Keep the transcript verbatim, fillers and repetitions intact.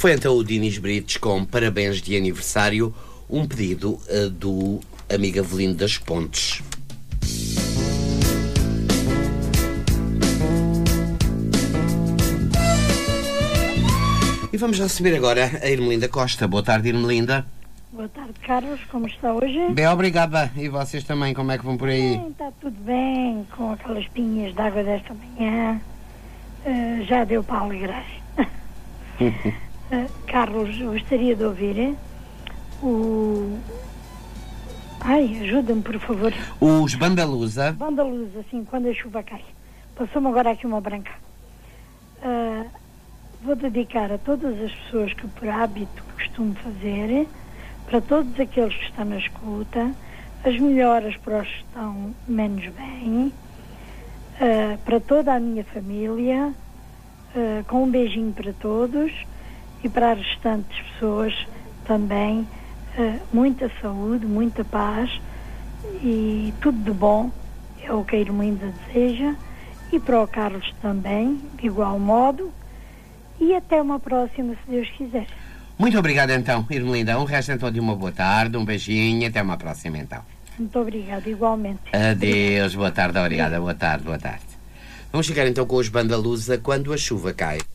Foi então o Dinis Brites com parabéns de aniversário, um pedido uh, do amigo Avelino das Pontes. E vamos receber agora a Irmelinda Costa. Boa tarde, Irmelinda. Boa tarde, Carlos. Como está hoje? Bem, obrigada. E vocês também, como é que vão por aí? Bem, está tudo bem, com aquelas pinhas de água desta manhã. Uh, já deu para alegrar. uh, Carlos, gostaria de ouvir hein? o... Ai, ajuda-me, por favor. Os Bandalusa. Bandalusa, assim, quando a chuva cai. Passou-me agora aqui uma branca. Uh, vou dedicar a todas as pessoas que por hábito costumo fazer, para todos aqueles que estão na escuta, as melhoras para os que estão menos bem, uh, para toda a minha família, uh, com um beijinho para todos e para as restantes pessoas também, uh, muita saúde, muita paz e tudo de bom, é o que a Irmelinda deseja, e para o Carlos também, de igual modo, e até uma próxima, se Deus quiser. Muito obrigado então, Irmelinda. Um resto então de uma boa tarde, um beijinho, até uma próxima então. Muito obrigada, igualmente. Adeus, boa tarde, obrigada, boa tarde, boa tarde. Vamos chegar então com os Bandalusa, Quando a Chuva Cai.